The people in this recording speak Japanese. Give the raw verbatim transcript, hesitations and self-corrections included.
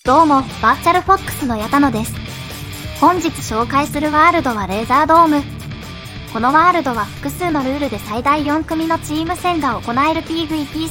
どうも、バーチャルフォックスの矢田野です。本日紹介するワールドはレーザードーム。このワールドは複数のルールで最大よん組のチーム戦が行える ピーブイピー